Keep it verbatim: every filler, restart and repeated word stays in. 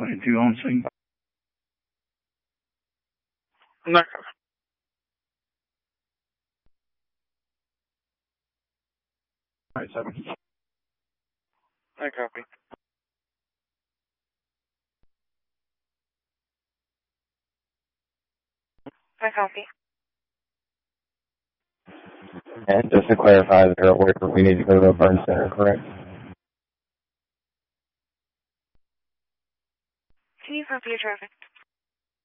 twenty-two on scene. No copy. All right, seven. No copy. No copy. And just to clarify, that they're at work, we need to go to a burn center, correct? Can you copy your traffic?